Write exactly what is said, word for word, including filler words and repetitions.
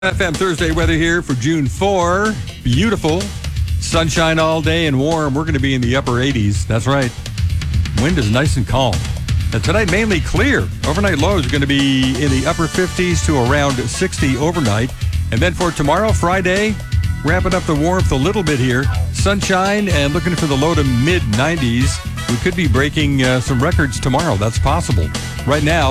F M Thursday weather here for June fourth. Beautiful. Sunshine all day and warm. We're going to be in the upper eighties. That's right. Wind is nice and calm. And tonight, mainly clear. Overnight lows are going to be in the upper fifties to around sixty overnight. And then for tomorrow, Friday, ramping up the warmth a little bit here. Sunshine and looking for the low to mid nineties. We could be breaking uh, some records tomorrow. That's possible. Right now,